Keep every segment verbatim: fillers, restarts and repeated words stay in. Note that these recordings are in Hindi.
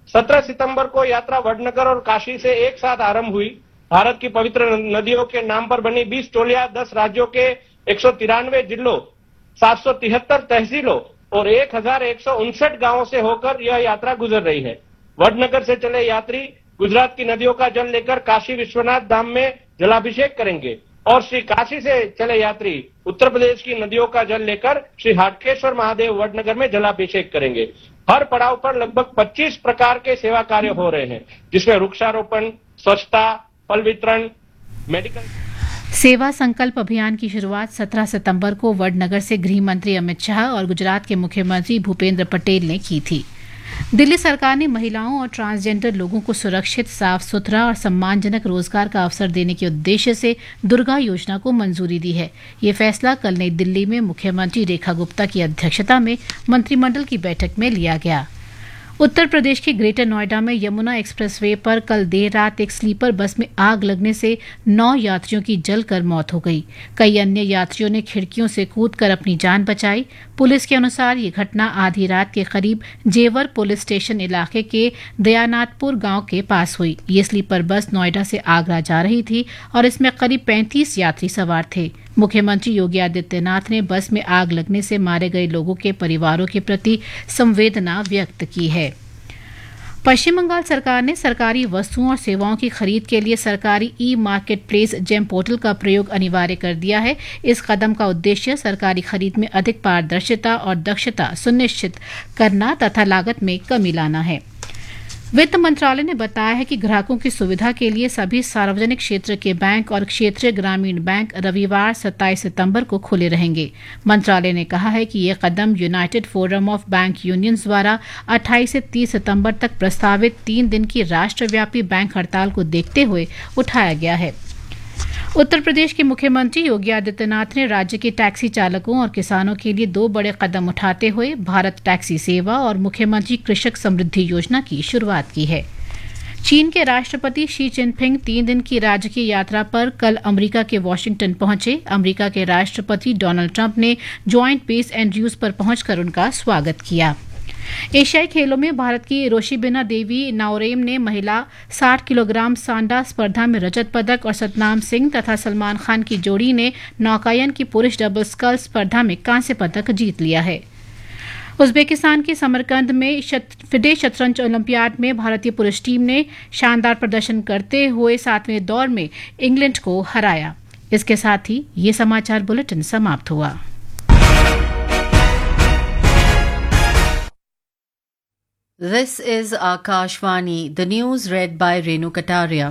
सत्रह सितंबर को यात्रा वडनगर और काशी से एक साथ आरंभ हुई। भारत की पवित्र नदियों के नाम पर बनी बीस टोलियां दस राज्यों के एक सौ तिरानवे जिलों, सात सौ तिहत्तर तहसीलों और एक हजार एक सौ उनसठ गांवों से होकर यह यात्रा गुजर रही है। वडनगर से चले यात्री गुजरात की नदियों का जल लेकर काशी विश्वनाथ धाम में जलाभिषेक करेंगे और श्री काशी से चले यात्री उत्तर प्रदेश की नदियों का जल लेकर श्री हाटकेश्वर महादेव वडनगर में जलाभिषेक करेंगे। हर पड़ाव पर लगभग पच्चीस प्रकार के सेवा कार्य हो रहे हैं, जिसमें वृक्षारोपण, स्वच्छता, फल वितरण, मेडिकल। सेवा संकल्प अभियान की शुरुआत सत्रह सितंबर को वडनगर से गृह मंत्री अमित शाह और गुजरात के मुख्यमंत्री भूपेंद्र पटेल ने की थी। दिल्ली सरकार ने महिलाओं और ट्रांसजेंडर लोगों को सुरक्षित, साफ सुथरा और सम्मानजनक रोजगार का अवसर देने के उद्देश्य से दुर्गा योजना को मंजूरी दी है। ये फैसला कल नई दिल्ली में मुख्यमंत्री रेखा गुप्ता की अध्यक्षता में मंत्रिमंडल की बैठक में लिया गया। उत्तर प्रदेश के ग्रेटर नोएडा में यमुना एक्सप्रेसवे पर कल देर रात एक स्लीपर बस में आग लगने से नौ यात्रियों की जलकर मौत हो गई। कई अन्य यात्रियों ने खिड़कियों से कूदकर अपनी जान बचाई। पुलिस के अनुसार ये घटना आधी रात के करीब जेवर पुलिस स्टेशन इलाके के दयानाथपुर गांव के पास हुई। ये स्लीपर बस नोएडा से आगरा जा रही थी और इसमें करीब पैंतीस यात्री सवार थे। मुख्यमंत्री योगी आदित्यनाथ ने बस में आग लगने से मारे गए लोगों के परिवारों के प्रति संवेदना व्यक्त की है। पश्चिम बंगाल सरकार ने सरकारी वस्तुओं और सेवाओं की खरीद के लिए सरकारी ई मार्केट प्लेस जेम पोर्टल का प्रयोग अनिवार्य कर दिया है। इस कदम का उद्देश्य सरकारी खरीद में अधिक पारदर्शिता और दक्षता सुनिश्चित करना तथा लागत में कमी लाना है। वित्त मंत्रालय ने बताया है कि ग्राहकों की सुविधा के लिए सभी सार्वजनिक क्षेत्र के बैंक और क्षेत्रीय ग्रामीण बैंक रविवार सत्ताईस सितंबर को खुले रहेंगे। मंत्रालय ने कहा है कि यह कदम United forum of bank unions द्वारा अट्ठाईस से तीस सितंबर तक प्रस्तावित तीन दिन की राष्ट्रव्यापी बैंक हड़ताल को देखते हुए उठाया गया है। उत्तर प्रदेश के मुख्यमंत्री योगी आदित्यनाथ ने राज्य के टैक्सी चालकों और किसानों के लिए दो बड़े कदम उठाते हुए भारत टैक्सी सेवा और मुख्यमंत्री कृषक समृद्धि योजना की शुरुआत की है। चीन के राष्ट्रपति शी जिनपिंग तीन दिन की राजकीय यात्रा पर कल अमेरिका के वॉशिंगटन पहुंचे। अमेरिका के राष्ट्रपति डोनाल्ड ट्रंप ने ज्वाइंट बेस एंड्रयूज पर पहुंचकर उनका स्वागत किया। एशियाई खेलों में भारत की रोशिबिना देवी नाओरेम ने महिला साठ किलोग्राम सांडा स्पर्धा में रजत पदक और सतनाम सिंह तथा सलमान खान की जोड़ी ने नौकायन की पुरुष डबल स्कल स्पर्धा में कांस्य पदक जीत लिया है। उज्बेकिस्तान के समरकंद में फिडे शतरंज ओलंपियाड में भारतीय पुरुष टीम ने शानदार प्रदर्शन करते हुए सातवें दौर में इंग्लैंड को हराया। इसके साथ ही ये समाचार बुलेटिन समाप्त हुआ। This is Akashvani, the news read by Renu Kataria.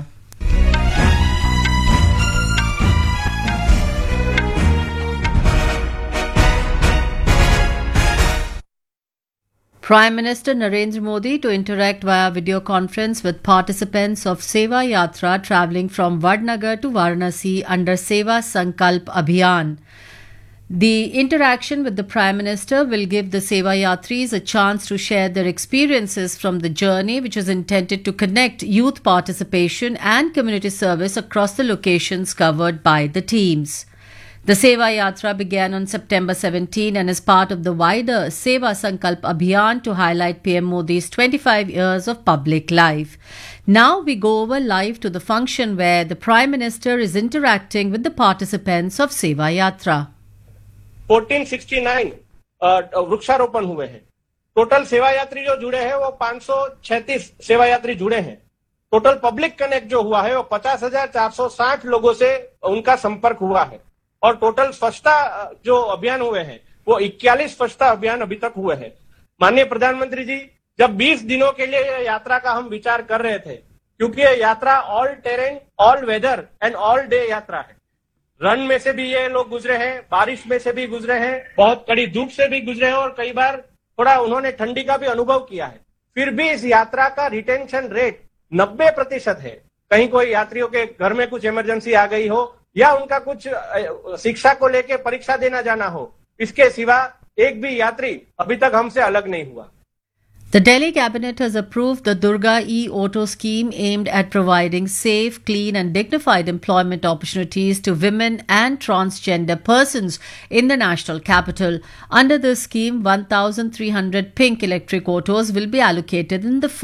Prime Minister Narendra Modi to interact via video conference with participants of Seva Yatra travelling from Vadnagar to Varanasi under Seva Sankalp Abhiyan. The interaction with the Prime Minister will give the Seva Yatris a chance to share their experiences from the journey, which is intended to connect youth participation and community service across the locations covered by the teams. The Seva Yatra began on September seventeenth and is part of the wider Seva Sankalp Abhiyan to highlight P M Modi's twenty-five years of public life. Now we go over live to the function where the Prime Minister is interacting with the participants of Seva Yatra. चौदह सौ उनहत्तर वृक्षारोपण हुए हैं। टोटल सेवा यात्री जो जुड़े हैं वो पाँच सौ छत्तीस सेवा यात्री जुड़े हैं। टोटल पब्लिक कनेक्ट जो हुआ है वो पचास हजार चार सौ साठ लोगों से उनका संपर्क हुआ है और टोटल स्वच्छता जो अभियान हुए हैं वो इक्यालीस स्वच्छता अभियान अभी तक हुए हैं। माननीय प्रधानमंत्री जी, जब बीस दिनों के लिए यात्रा का हम विचार कर रहे थे, क्योंकि ये यात्रा all terrain, all weather and all day यात्रा है। रन में से भी ये लोग गुजरे हैं, बारिश में से भी गुजरे हैं, बहुत कड़ी धूप से भी गुजरे हैं और कई बार थोड़ा उन्होंने ठंडी का भी अनुभव किया है। फिर भी इस यात्रा का रिटेंशन रेट नब्बे प्रतिशत है। कहीं कोई यात्रियों के घर में कुछ इमरजेंसी आ गई हो या उनका कुछ शिक्षा को लेके परीक्षा देना जाना हो, इसके सिवा एक भी यात्री अभी तक हमसे अलग नहीं हुआ। The Delhi Cabinet has approved the Durga e-Auto scheme aimed at providing safe, clean and dignified employment opportunities to women and transgender persons in the national capital. Under this scheme, one thousand three hundred pink electric autos will be allocated in the